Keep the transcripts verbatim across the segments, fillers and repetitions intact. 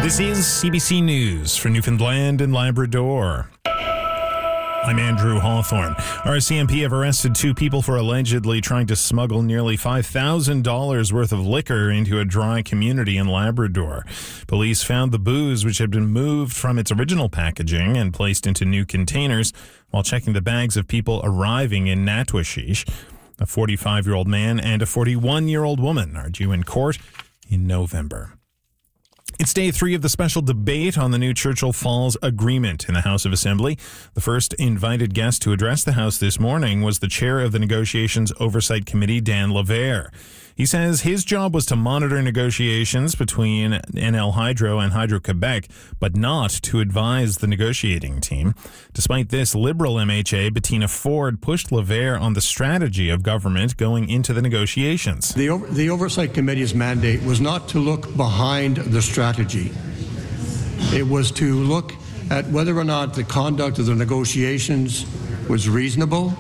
This is C B C News for Newfoundland and Labrador. I'm Andrew Hawthorne. R C M P have arrested two people for allegedly trying to smuggle nearly five thousand dollars worth of liquor into a dry community in Labrador. Police found the booze, which had been moved from its original packaging and placed into new containers, while checking the bags of people arriving in Natwashish. A forty-five-year-old man and a forty-one-year-old woman are due in court in November. It's day three of the special debate on the new Churchill Falls Agreement in the House of Assembly. The first invited guest to address the House this morning was the chair of the Negotiations Oversight Committee, Dan Lavere. He says his job was to monitor negotiations between N L Hydro and Hydro-Quebec, but not to advise the negotiating team. Despite this, Liberal M H A Bettina Ford pushed Lavere on the strategy of government going into the negotiations. The, over, the Oversight Committee's mandate was not to look behind the strategy. It was to look at whether or not the conduct of the negotiations was reasonable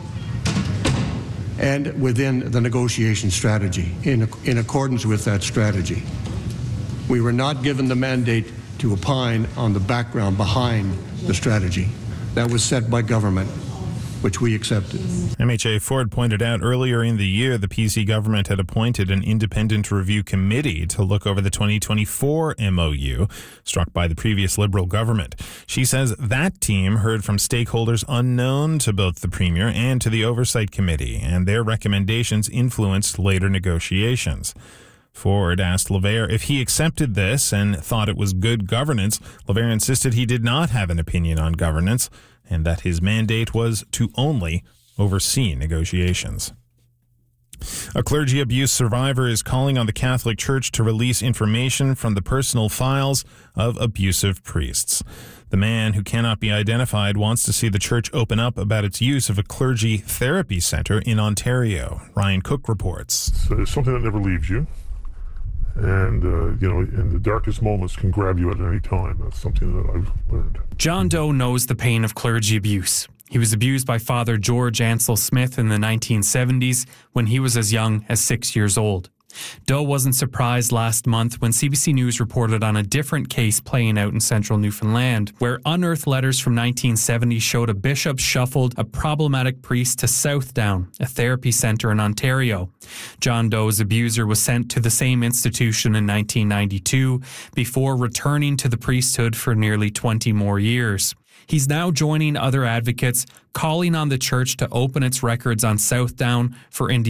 and within the negotiation strategy, in, in accordance with that strategy. We were not given the mandate to opine on the background behind the strategy. That was set by government, which we accepted. M H A Ford pointed out earlier in the year the P C government had appointed an independent review committee to look over the twenty twenty-four M O U struck by the previous Liberal government. She says that team heard from stakeholders unknown to both the Premier and to the Oversight Committee, and their recommendations influenced later negotiations. Ford asked Lavere if he accepted this and thought it was good governance. Lavere insisted he did not have an opinion on governance and that his mandate was to only oversee negotiations. A clergy abuse survivor is calling on the Catholic Church to release information from the personal files of abusive priests. The man, who cannot be identified, wants to see the church open up about its use of a clergy therapy center in Ontario. Ryan Cook reports. So it's something that never leaves you. And, uh, you know, in the darkest moments can grab you at any time. That's something that I've learned. John Doe knows the pain of clergy abuse. He was abused by Father George Ansel Smith in the nineteen seventies when he was as young as six years old. Doe wasn't surprised last month when C B C News reported on a different case playing out in central Newfoundland, where unearthed letters from nineteen seventy showed a bishop shuffled a problematic priest to Southdown, a therapy centre in Ontario. John Doe's abuser was sent to the same institution in nineteen ninety-two before returning to the priesthood for nearly twenty more years. He's now joining other advocates calling on the church to open its records on Southdown for Indian